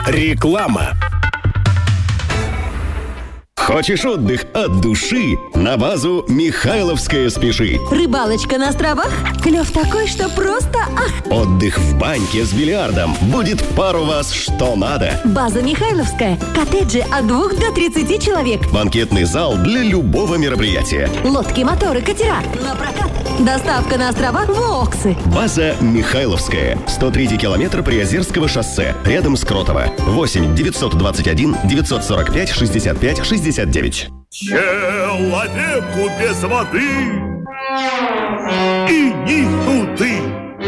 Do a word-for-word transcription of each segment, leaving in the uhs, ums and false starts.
Реклама. Хочешь отдых от души? На базу Михайловская спеши. Рыбалочка на островах? Клев такой, что просто ах! Отдых в баньке с бильярдом. Будет пару вас что надо. База Михайловская. Коттеджи от двух до тридцати человек. Банкетный зал для любого мероприятия. Лодки, моторы, катера. На прокат. Доставка на острова Воксы. База Михайловская. сто третий километр Приозерского шоссе. Рядом с Кротово. восемь девятьсот двадцать один девятьсот сорок пять шестьдесят пять шестьдесят девять. Человеку без воды и ни туды,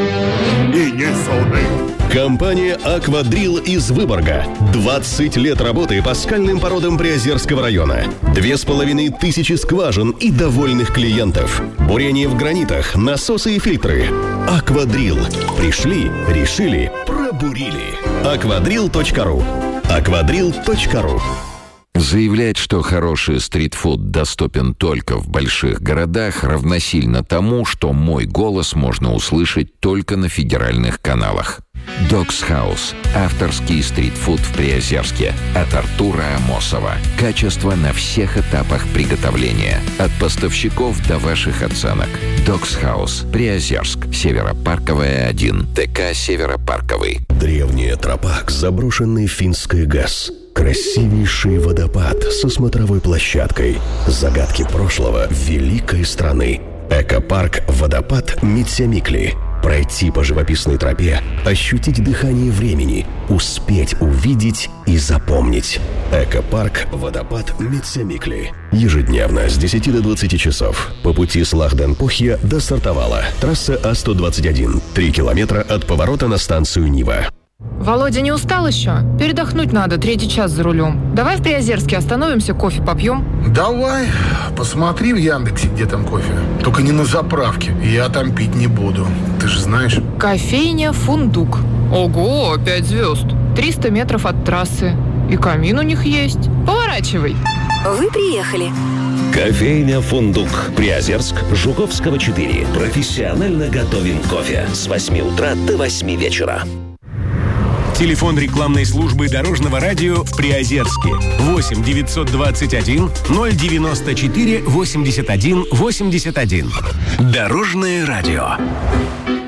и ни суды. Компания «Аквадрил» из Выборга. двадцать лет работы по скальным породам Приозерского района. Две с половиной тысячи скважин и довольных клиентов. Бурение в гранитах, насосы и фильтры. «Аквадрил». Пришли, решили, пробурили. аквадрил точка ру. аквадрил точка ру. Заявлять, что хороший стритфуд доступен только в больших городах, равносильно тому, что мой голос можно услышать только на федеральных каналах. Dog's House. Авторский стритфуд в Приозерске. От Артура Амосова. Качество на всех этапах приготовления. От поставщиков до ваших оценок. Dog's House. Приозерск. Северопарковая один. ТК Северопарковый. Древняя тропа к заброшенной финской ГЭС. Красивейший водопад со смотровой площадкой. Загадки прошлого великой страны. Экопарк «Водопад» Митсямикли. Пройти по живописной тропе, ощутить дыхание времени, успеть увидеть и запомнить. Экопарк «Водопад» Митсямикли. Ежедневно с десяти до двадцати часов. По пути с Лахден-Похья до Сартовала. Трасса А сто двадцать один. Три километра от поворота на станцию Нива. Володя, не устал еще? Передохнуть надо, третий час за рулем. Давай в Приозерске остановимся, кофе попьем. Давай, посмотри в Яндексе, где там кофе. Только не на заправке, я там пить не буду. Ты же знаешь. Кофейня «Фундук». Ого, пять звезд. триста метров от трассы. И камин у них есть. Поворачивай. Вы приехали. Кофейня «Фундук». Приозерск, Жуковского, четыре. Профессионально готовим кофе с восьми утра до восьми вечера. Телефон рекламной службы Дорожного радио в Приозерске. восемь девятьсот двадцать один ноль девяносто четыре восемьдесят один восемьдесят один. Дорожное радио.